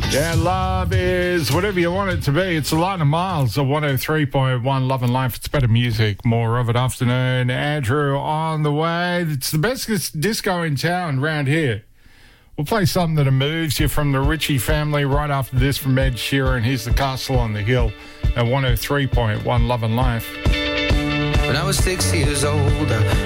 Yeah, love is whatever you want it to be. It's Alana Miles of 103.1 Love and Life. It's better music, more of it. Afternoon, Andrew on the way. It's the best disco in town round here. We'll play something that moves you from the Ritchie family right after this from Ed Sheeran. Here's the Castle on the Hill at 103.1 Love and Life. When I was 6 years old,